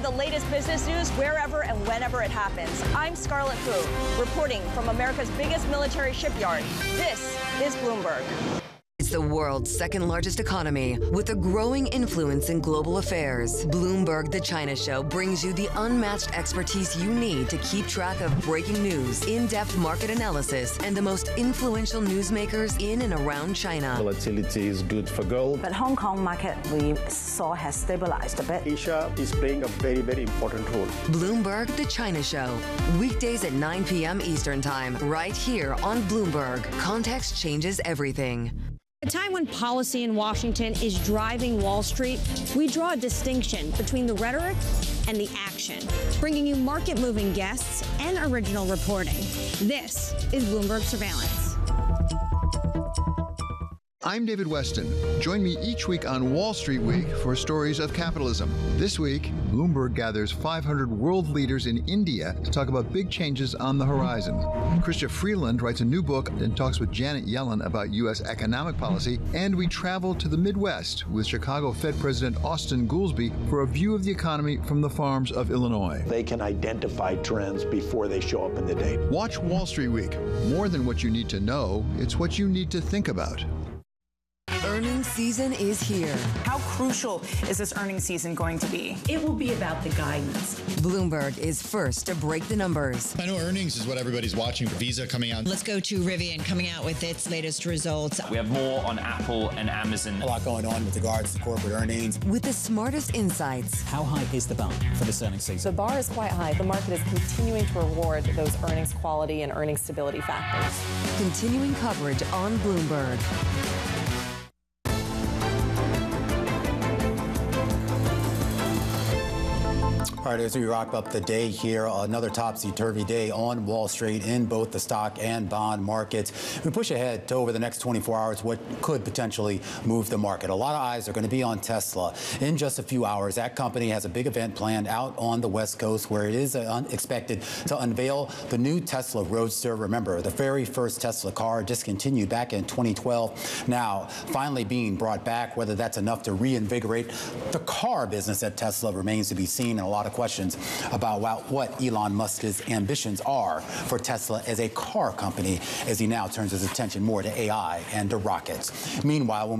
the latest business news wherever and whenever it happens. I'm Scarlett Fu, reporting from America's biggest military shipyard. This is Bloomberg. It's the world's second largest economy with a growing influence in global affairs. Bloomberg The China Show brings you the unmatched expertise you need to keep track of breaking news, in-depth market analysis, and the most influential newsmakers in and around China. Volatility is good for gold. But Hong Kong market we saw has stabilized a bit. Asia is playing a very, very important role. Bloomberg The China Show, weekdays at 9 p.m. Eastern Time, right here on Bloomberg. Context changes everything. At a time when policy in Washington is driving Wall Street, we draw a distinction between the rhetoric and the action, bringing you market-moving guests and original reporting. This is Bloomberg Surveillance. I'm David Weston. Join me each week on Wall Street Week for stories of capitalism. This week, Bloomberg gathers 500 world leaders in India to talk about big changes on the horizon. Chrystia Freeland writes a new book and talks with Janet Yellen about U.S. economic policy. And we travel to the Midwest with Chicago Fed President Austin Goolsbee for a view of the economy from the farms of Illinois. They can identify trends before they show up in the data. Watch Wall Street Week. More than what you need to know, it's what you need to think about. Earnings season is here. How crucial is this earnings season going to be? It will be about the guidance. Bloomberg is first to break the numbers. I know earnings is what everybody's watching. Visa coming out. Let's go to Rivian coming out with its latest results. We have more on Apple and Amazon. A lot going on with regards to corporate earnings. With the smartest insights. How high is the bar for this earnings season? The bar is quite high. The market is continuing to reward those earnings quality and earnings stability factors. Continuing coverage on Bloomberg. All right, as we wrap up the day here, another topsy-turvy day on Wall Street in both the stock and bond markets. We push ahead to over the next 24 hours what could potentially move the market. A lot of eyes are going to be on Tesla. In just a few hours, that company has a big event planned out on the West Coast where it is expected to unveil the new Tesla Roadster. Remember, the very first Tesla car discontinued back in 2012. Now, finally being brought back. Whether that's enough to reinvigorate the car business at Tesla remains to be seen, and a lot of questions about what Elon Musk's ambitions are for Tesla as a car company as he now turns his attention more to AI and to rockets. Meanwhile, when